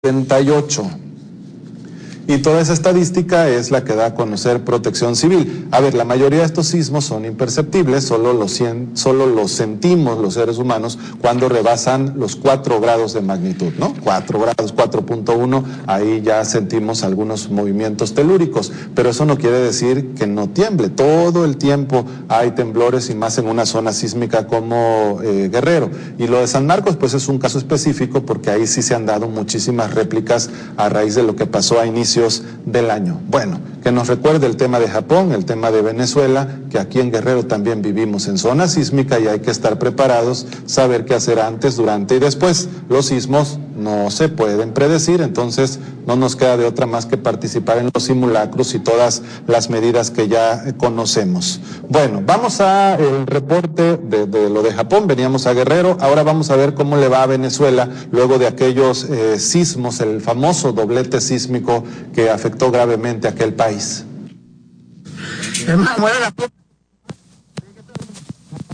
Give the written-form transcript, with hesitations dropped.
38. Y toda esa estadística es la que da a conocer Protección Civil. A ver, la mayoría de estos sismos son imperceptibles, solo los sentimos los seres humanos cuando rebasan los 4 grados de magnitud, ¿no? 4 grados, 4.1, ahí ya sentimos algunos movimientos telúricos, pero eso no quiere decir que no tiemble. Todo el tiempo hay temblores y más en una zona sísmica como Guerrero. Y lo de San Marcos, pues es un caso específico porque ahí sí se han dado muchísimas réplicas a raíz de lo que pasó a inicios del año. Bueno, que nos recuerde el tema de Japón, el tema de Venezuela, que aquí en Guerrero también vivimos en zona sísmica y hay que estar preparados, saber qué hacer antes, durante y después. Los sismos no se pueden predecir, entonces no nos queda de otra más que participar en los simulacros y todas las medidas que ya conocemos. Bueno, vamos a el reporte de lo de Japón, veníamos a Guerrero, ahora vamos a ver cómo le va a Venezuela luego de aquellos sismos, el famoso doblete sísmico que afectó gravemente a aquel país.